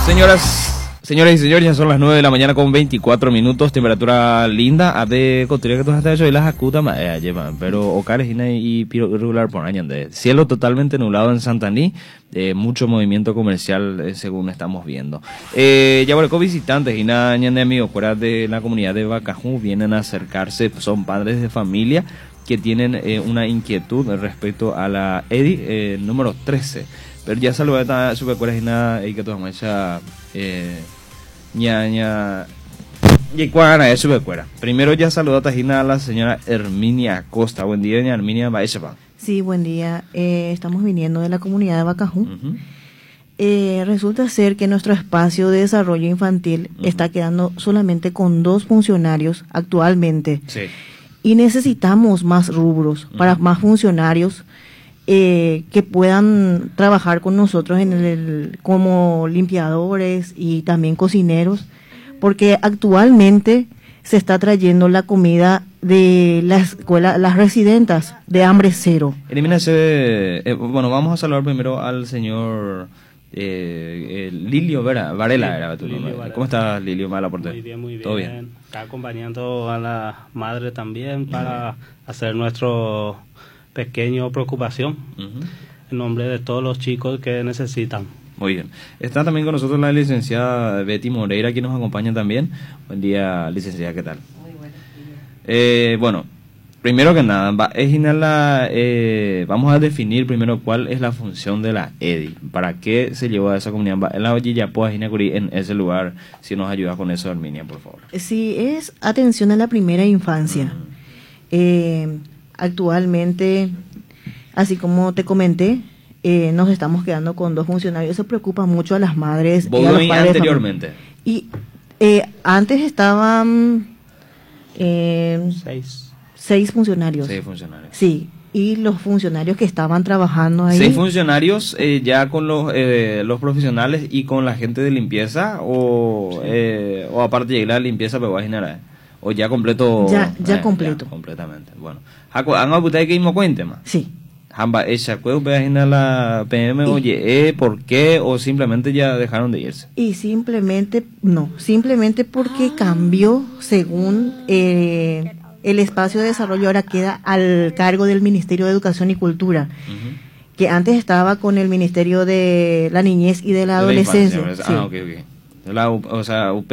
Señoras y señores, ya son las 9 de la mañana con 24 minutos, temperatura linda. Ave cotidiana que tú has hecho y las acuta llevan, pero Ocales y piro irregular por año de cielo totalmente nublado en Santaní, mucho movimiento comercial según estamos viendo. Ya por visitantes y nada de amigos fuera de la comunidad de Vacajú vienen a acercarse, son padres de familia que tienen una inquietud respecto a la EDI número 13. Pero ya saludé a su y nada y que todos mecha ñaña y cuana es su primero ya saludó a la señora Herminia Acosta. Buen día, doña Herminia Baechepa. Sí, buen día. Estamos viniendo de la comunidad de Vacajú. Resulta ser que nuestro espacio de desarrollo infantil está quedando solamente con 2 funcionarios actualmente. Sí. Y necesitamos más rubros para más funcionarios que puedan trabajar con nosotros como limpiadores y también cocineros, porque actualmente se está trayendo la comida de la escuela, las residentas de hambre cero. Bueno, vamos a saludar primero al señor Lilio Varela. Era tu nombre. ¿Cómo estás, Lilio? Muy bien, muy bien. ¿Todo bien? Está acompañando a la madre también para hacer nuestro pequeño preocupación en nombre de todos los chicos que necesitan. Muy bien. Está también con nosotros la licenciada Betty Moreira, quien nos acompaña también. Buen día, licenciada, ¿qué tal? Muy buenos días. Bueno, primero que nada, vamos a definir primero cuál es la función de la EDI, para qué se llevó a esa comunidad. En la en ese lugar, si nos ayuda con eso, Herminia, por favor. Sí, es atención a la primera infancia. Actualmente, así como te comenté, nos estamos quedando con 2 funcionarios. Eso preocupa mucho a las madres y a los padres anteriormente. Y antes estaban 6 funcionarios. 6 funcionarios. Sí, y los funcionarios que estaban trabajando ahí. 6 funcionarios ya con los profesionales y con la gente de limpieza o aparte de la limpieza, pero va a generar. O ya completo. Ya completo. Ya, completamente. Bueno. ¿Han que mismo cuente más? Sí. Hamba esa la PM, oye, ¿por qué? O simplemente ya dejaron de irse. Y simplemente porque cambió según el espacio de desarrollo ahora queda al cargo del Ministerio de Educación y Cultura, que antes estaba con el Ministerio de la Niñez y de la Adolescencia. Infancia, sí. Ok.